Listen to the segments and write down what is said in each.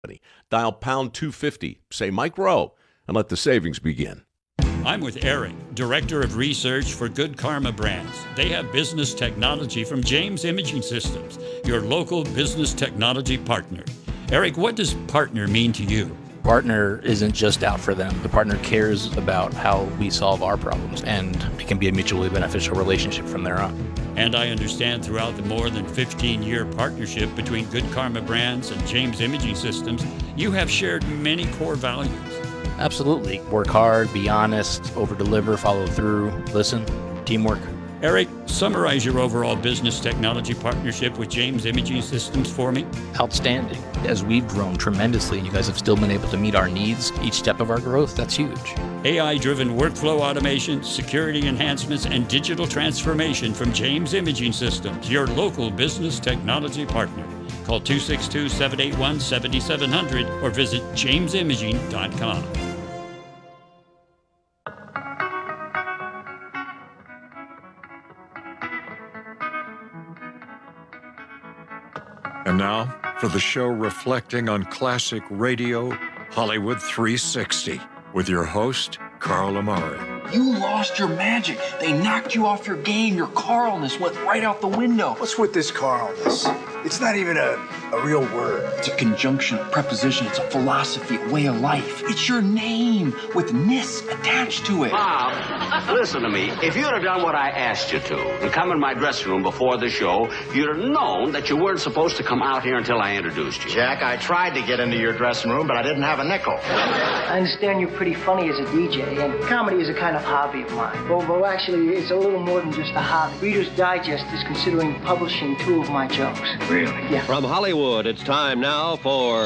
Dial pound 250, say Mike Rowe, and let the savings begin. I'm with Eric, Director of Research for Good Karma Brands. They have business technology from James Imaging Systems, your local business technology partner. Eric, what does partner mean to you? Partner isn't just out for them. The partner cares about how we solve our problems, and it can be a mutually beneficial relationship from there on. And I understand throughout the more than 15-year partnership between Good Karma Brands and James Imaging Systems, you have shared many core values. Absolutely. Work hard, be honest, over-deliver, follow through, listen, teamwork. Eric, summarize your overall business technology partnership with James Imaging Systems for me. Outstanding. As we've grown tremendously and you guys have still been able to meet our needs, each step of our growth, that's huge. AI-driven workflow automation, security enhancements, and digital transformation from James Imaging Systems, your local business technology partner. Call 262-781-7700 or visit jamesimaging.com. And now, for the show reflecting on classic radio, Hollywood 360, with your host, Carl Amari. You lost your magic. They knocked you off your game. Your Carlness went right out the window. What's with this Carlness? It's not even a real word. It's a conjunction, a preposition. It's a philosophy, a way of life. It's your name with ness attached to it. Bob, listen to me. If you'd have done what I asked you to and come in my dressing room before the show, you'd have known that you weren't supposed to come out here until I introduced you. Jack, I tried to get into your dressing room, but I didn't have a nickel. I understand you're pretty funny as a DJ, and comedy is a kind of hobby of mine. Well, actually, it's a little more than just a hobby. Reader's Digest is considering publishing 2 of my jokes. Really? Yeah. From Hollywood, it's time now for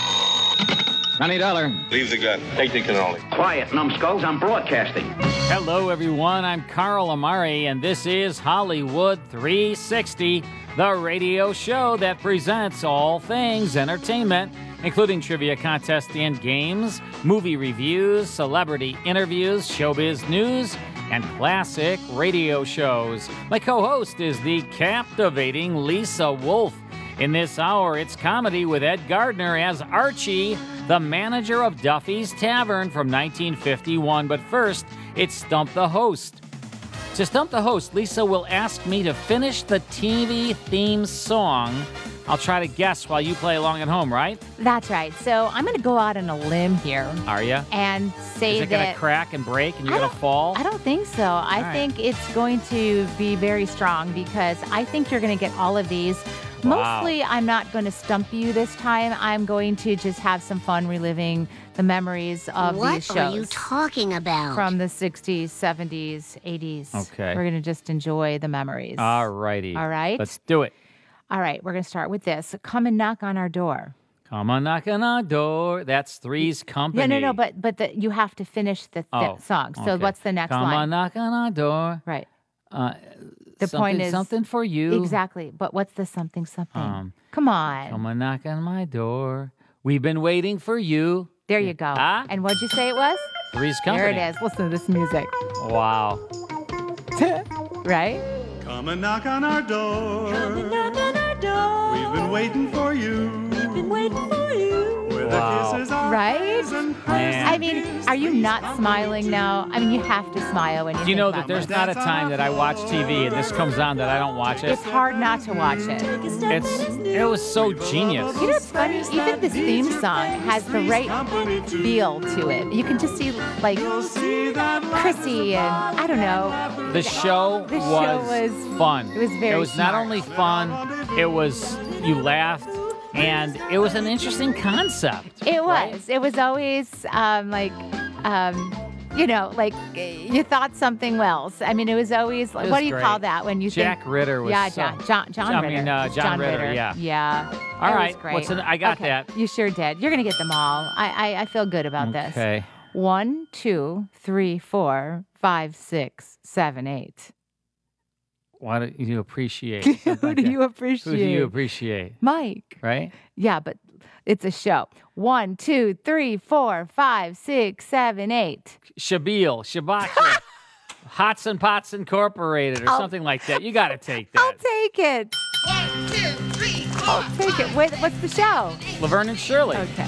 $20. Leave the gun. Take the cannoli. Quiet, numbskulls. I'm broadcasting. Hello, everyone. I'm Carl Amari, and this is Hollywood 360, the radio show that presents all things entertainment, including trivia contests and games, movie reviews, celebrity interviews, showbiz news, and classic radio shows. My co-host is the captivating Lisa Wolf. In this hour, it's comedy with Ed Gardner as Archie, the manager of Duffy's Tavern from 1951. But first, it's Stump the Host. To Stump the Host, Lisa will ask me to finish the TV theme song. I'll try to guess while you play along at home, right? That's right. So I'm going to go out on a limb here. Are you? And say that... Is it going to crack and break and you're going to fall? I don't think so. I think it's going to be very strong because I think you're going to get all of these. Wow. Mostly, I'm not going to stump you this time. I'm going to just have some fun reliving the memories of these shows. What are you talking about? From the 60s, 70s, 80s. Okay. We're going to just enjoy the memories. All righty. All right? Let's do it. All right, we're going to start with this. Come and knock on our door. Come on, knock on our door. That's Three's Company. No, but you have to finish the song. So what's the next line? Come on, knock on our door. Right. The point is... Something for you. Exactly. But what's the something? Come on. Come on, knock on my door. We've been waiting for you. There you go. And what'd you say it was? Three's Company. There it is. Listen to this music. Wow. Right? Come and knock on our door. Come and knock on our door. We've been waiting for you. We've been waiting for you. With our kisses, our right? I mean, are you not smiling now? I mean, you have to smile when you. Do you know that there's not a time that I watch TV and this comes on that I don't watch it? It's hard not to watch it. It was so genius. You know what's funny? Even this theme song has the right feel to it. You can just see like Chrissy and I don't know. The show was fun. It was very. It was not only fun. It was you laughed. And it was an interesting concept. It was. Right? It was always you thought something else. I mean, it was always, what do you call that when you Jack think? Ritter was John Ritter. John Ritter, yeah. Yeah. All right. Great. I got that. You sure did. You're going to get them all. I feel good about this. Okay. 1, 2, 3, 4, 5, 6, 7, 8. Why do you appreciate? Who do you appreciate? Who do you appreciate? Mike. Right? Yeah, but it's a show. 1, 2, 3, 4, 5, 6, 7, 8. Shabacha. Hots and Pots Incorporated or something like that. You got to take that. I'll take it. 1, 2, 3, 4. I'll take it. What's the show? Laverne and Shirley. Okay.